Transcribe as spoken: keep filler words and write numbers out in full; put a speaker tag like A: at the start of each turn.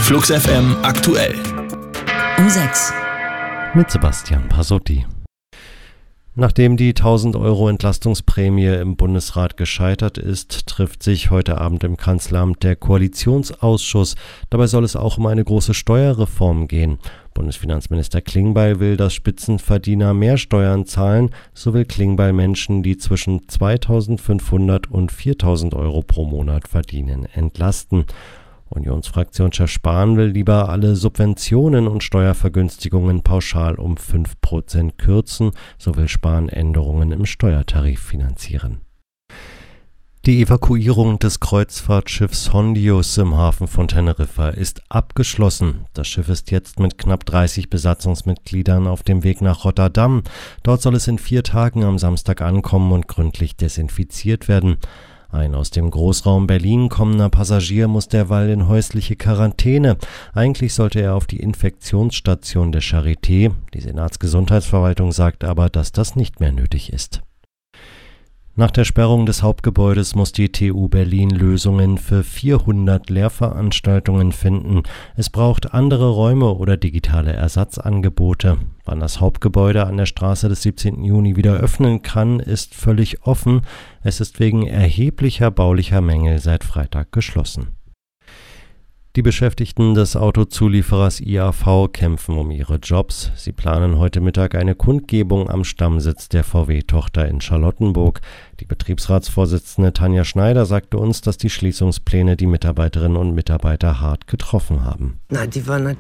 A: Flux F M aktuell.
B: Um sechs.
C: Mit Sebastian Pasotti. Nachdem die tausend Euro Entlastungsprämie im Bundesrat gescheitert ist, trifft sich heute Abend im Kanzleramt der Koalitionsausschuss. Dabei soll es auch um eine große Steuerreform gehen. Bundesfinanzminister Klingbeil will, dass Spitzenverdiener mehr Steuern zahlen. So will Klingbeil Menschen, die zwischen zweitausendfünfhundert und viertausend Euro pro Monat verdienen, entlasten. Unionsfraktionschef Spahn will lieber alle Subventionen und Steuervergünstigungen pauschal um fünf Prozent kürzen. So will Spahn Änderungen im Steuertarif finanzieren. Die Evakuierung des Kreuzfahrtschiffs Hondius im Hafen von Teneriffa ist abgeschlossen. Das Schiff ist jetzt mit knapp dreißig Besatzungsmitgliedern auf dem Weg nach Rotterdam. Dort soll es in vier Tagen am Samstag ankommen und gründlich desinfiziert werden. Ein aus dem Großraum Berlin kommender Passagier muss derweil in häusliche Quarantäne. Eigentlich sollte er auf die Infektionsstation der Charité. Die Senatsgesundheitsverwaltung sagt aber, dass das nicht mehr nötig ist. Nach der Sperrung des Hauptgebäudes muss die T U Berlin Lösungen für vierhundert Lehrveranstaltungen finden. Es braucht andere Räume oder digitale Ersatzangebote. Wann das Hauptgebäude an der Straße des siebzehnten Juni wieder öffnen kann, ist völlig offen. Es ist wegen erheblicher baulicher Mängel seit Freitag geschlossen. Die Beschäftigten des Autozulieferers I A V kämpfen um ihre Jobs. Sie planen heute Mittag eine Kundgebung am Stammsitz der V W-Tochter in Charlottenburg. Die Betriebsratsvorsitzende Tanja Schneider sagte uns, dass die Schließungspläne die Mitarbeiterinnen und Mitarbeiter hart getroffen haben.
D: Na, die waren